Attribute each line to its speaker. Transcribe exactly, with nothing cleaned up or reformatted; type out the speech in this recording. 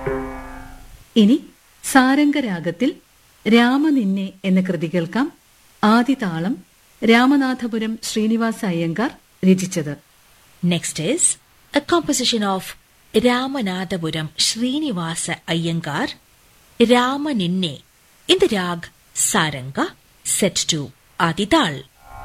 Speaker 1: ഇനി സാരംഗരാഗത്തിൽ രാമനിന്നെ എന്ന കൃതി കേൾക്കാം. ആദിതാളം രാമനാഥപുരം ശ്രീനിവാസ അയ്യങ്കാർ രചിച്ചത്.
Speaker 2: Next is A composition of Ramanathapuram Srinivasa Iyengar, രാമനിന്നെ, in the Raag സാരംഗ, set to Adi Tal.